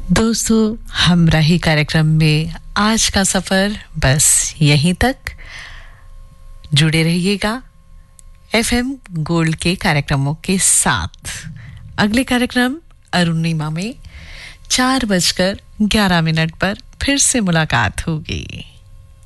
दोस्तों, हमराही कार्यक्रम में आज का सफ़र बस यहीं तक। जुड़े रहिएगा एफएम गोल्ड के कार्यक्रमों के साथ। अगले कार्यक्रम अरुणिमा में 4:11 पर फिर से मुलाकात होगी।